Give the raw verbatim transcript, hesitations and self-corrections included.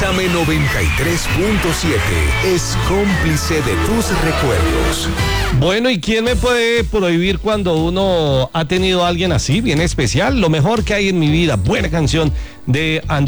Bésame noventa y tres punto siete es cómplice de tus recuerdos. Bueno, ¿y quién me puede prohibir cuando uno ha tenido a alguien así, bien especial? Lo mejor que hay en mi vida, buena canción de Andrés